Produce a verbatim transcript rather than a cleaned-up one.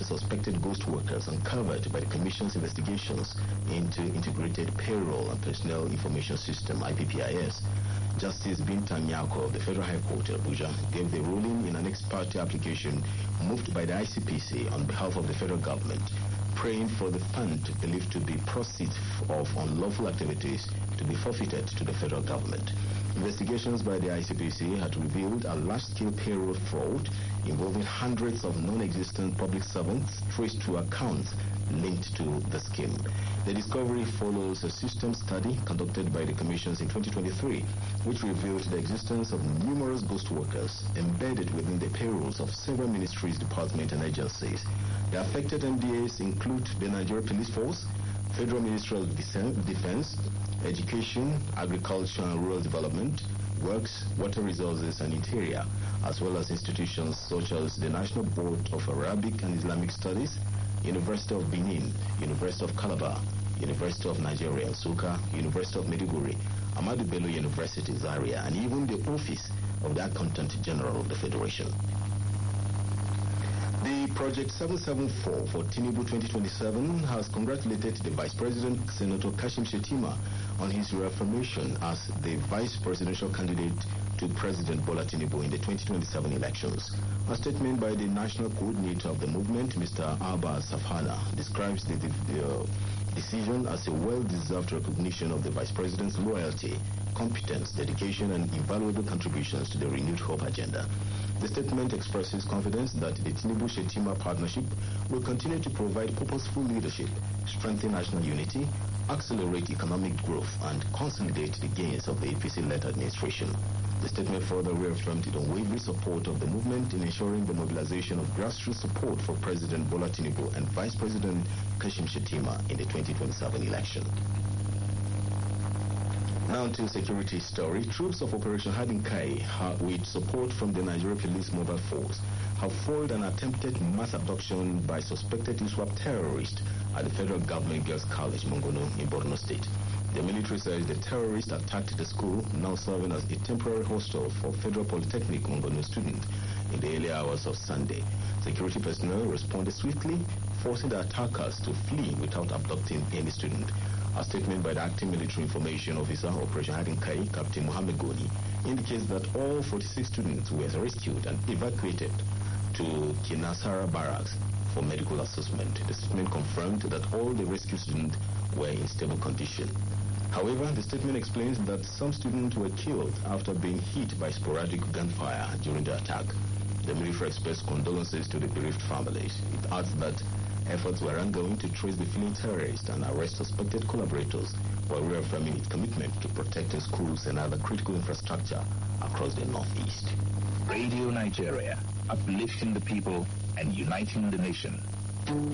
the suspected ghost workers uncovered by the Commission's investigations into Integrated Payroll and Personnel Information System, I P P I S. Justice Binta Nyako of the Federal High Court, Abuja, gave the ruling in an ex parte application moved by the I C P C on behalf of the federal government, praying for the fund believed to be proceeds of unlawful activities to be forfeited to the federal government. Investigations by the I C P C had revealed a large-scale payroll fraud involving hundreds of non-existent public servants traced to accounts linked to the scheme. The discovery follows a system study conducted by the commissions in twenty twenty-three, which revealed the existence of numerous ghost workers embedded within the payrolls of several ministries, departments, and agencies. The affected M D As include the Nigeria Police Force, Federal Ministry of Defense, Education, Agriculture and Rural Development, Works, Water Resources and Interior, as well as institutions such as the National Board of Arabic and Islamic Studies, University of Benin, University of Calabar, University of Nigeria, Nsukka, University of Maiduguri, Ahmadu Bello University, Zaria, and even the Office of the Accountant General of the Federation. The Project seven seven four for Tinubu twenty twenty-seven has congratulated the Vice President, Senator Kashim Shettima, on his reaffirmation as the Vice Presidential candidate to President Bola Tinubu in the twenty twenty-seven elections. A statement by the National Coordinator of the movement, Mister Abba Safana, describes the, the, the uh, decision as a well-deserved recognition of the Vice President's loyalty, competence, dedication, and invaluable contributions to the renewed hope agenda. The statement expresses confidence that the Tinubu-Shettima partnership will continue to provide purposeful leadership, strengthen national unity, accelerate economic growth, and consolidate the gains of the A P C-led administration. The statement further reaffirmed the unwavering support of the movement in ensuring the mobilization of grassroots support for President Bola Tinubu and Vice President Kashim Shettima in the twenty twenty-seven election. Now to security story. Troops of Operation Hadinkai, with support from the Nigeria Police Mobile Force, have foiled an attempted mass abduction by suspected ISWAP terrorists at the Federal Government Girls College, Mongono, in Borno State. The military says the terrorists attacked the school, now serving as a temporary hostel for Federal Polytechnic Mongono students, in the early hours of Sunday. Security personnel responded swiftly, forcing the attackers to flee without abducting any student. A statement by the acting military information officer, Operation Hadinkai, Captain Mohammed Goni, indicates that all forty-six students were rescued and evacuated to Kinasara Barracks for medical assessment. The statement confirmed that all the rescued students were in stable condition. However, the statement explains that some students were killed after being hit by sporadic gunfire during the attack. The military expressed condolences to the bereaved families. It adds that efforts were ongoing to trace the fleeing terrorists and arrest suspected collaborators, while reaffirming its commitment to protecting schools and other critical infrastructure across the Northeast. Radio Nigeria, uplifting the people and uniting the nation.